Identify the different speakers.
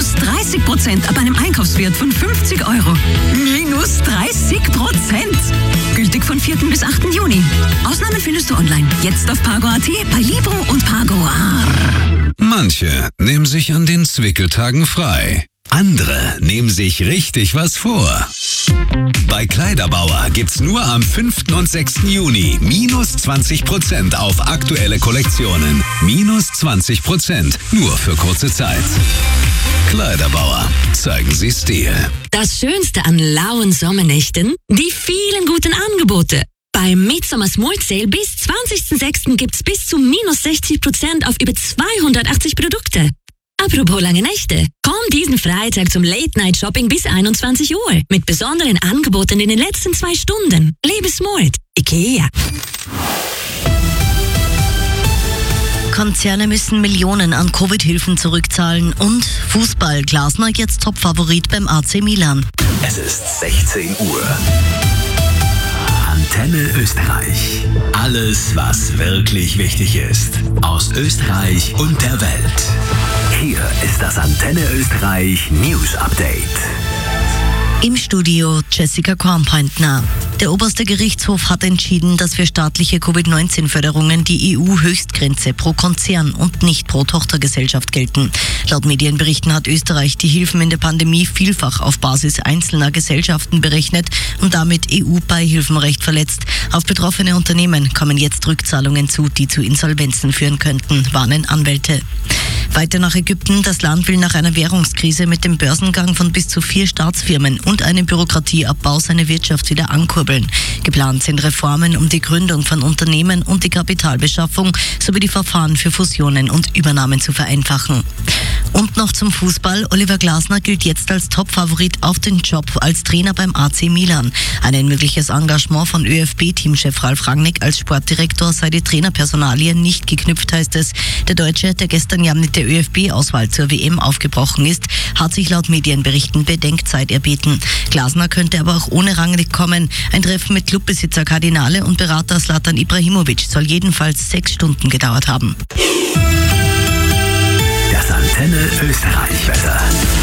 Speaker 1: minus 30% ab einem Einkaufswert von 50 €. Minus 30%! Gültig von 4. bis 8. Juni. Ausnahmen findest du online. Jetzt auf Pago.at, bei Libro und Pagoar.
Speaker 2: Manche nehmen sich an den Zwickeltagen frei. Andere nehmen sich richtig was vor. Bei Kleiderbauer gibt's nur am 5. und 6. Juni minus 20% auf aktuelle Kollektionen. Minus 20%, nur für kurze Zeit. Kleiderbauer, zeigen Sie Stil.
Speaker 3: Das Schönste an lauen Sommernächten? Die vielen guten Angebote. Beim Midsommar Small Sale bis 20.06. gibt's bis zu minus 60% auf über 280 Produkte. Apropos lange Nächte. Komm diesen Freitag zum Late-Night-Shopping bis 21 Uhr mit besonderen Angeboten in den letzten 2 Stunden. Lebe smart. IKEA.
Speaker 4: Konzerne müssen Millionen an Covid-Hilfen zurückzahlen und Fußball. Glasner jetzt Topfavorit beim AC Milan.
Speaker 5: Es ist 16 Uhr. Antenne Österreich. Alles, was wirklich wichtig ist. Aus Österreich und der Welt. Hier ist das Antenne Österreich News Update.
Speaker 4: Im Studio Jessica Kornpointner. Der oberste Gerichtshof hat entschieden, dass für staatliche Covid-19-Förderungen die EU-Höchstgrenze pro Konzern und nicht pro Tochtergesellschaft gelten. Laut Medienberichten hat Österreich die Hilfen in der Pandemie vielfach auf Basis einzelner Gesellschaften berechnet und damit EU-Beihilfenrecht verletzt. Auf betroffene Unternehmen kommen jetzt Rückzahlungen zu, die zu Insolvenzen führen könnten, warnen Anwälte. Weiter nach Ägypten. Das Land will nach einer Währungskrise mit dem Börsengang von bis zu 4 Staatsfirmen und einem Bürokratieabbau seine Wirtschaft wieder ankurbeln. Geplant sind Reformen um die Gründung von Unternehmen und die Kapitalbeschaffung sowie die Verfahren für Fusionen und Übernahmen zu vereinfachen. Und noch zum Fußball. Oliver Glasner gilt jetzt als Topfavorit auf den Job als Trainer beim AC Milan. An ein mögliches Engagement von ÖFB-Teamchef Ralf Rangnick als Sportdirektor sei die Trainerpersonalie nicht geknüpft, heißt es. Der Deutsche, der gestern ja mit der ÖFB-Auswahl zur WM aufgebrochen ist, hat sich laut Medienberichten Bedenkzeit erbeten. Glasner könnte aber auch ohne Rangnick kommen. Ein Treffen mit Clubbesitzer Kardinale und Berater Zlatan Ibrahimovic soll jedenfalls 6 Stunden gedauert haben.
Speaker 5: Das Antenne Österreich Wetter.